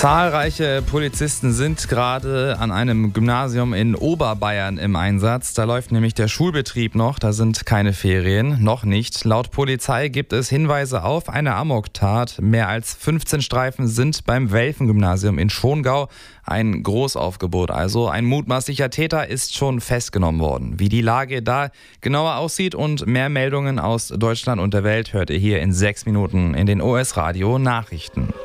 Zahlreiche Polizisten sind gerade an einem Gymnasium in Oberbayern im Einsatz. Da läuft nämlich der Schulbetrieb noch, da sind keine Ferien, noch nicht. Laut Polizei gibt es Hinweise auf eine Amoktat. Mehr als 15 Streifen sind beim Welfen-Gymnasium in Schongau. Ein Großaufgebot, also ein mutmaßlicher Täter ist schon festgenommen worden. Wie die Lage da genauer aussieht und mehr Meldungen aus Deutschland und der Welt hört ihr hier in 6 Minuten in den OS Radio Nachrichten.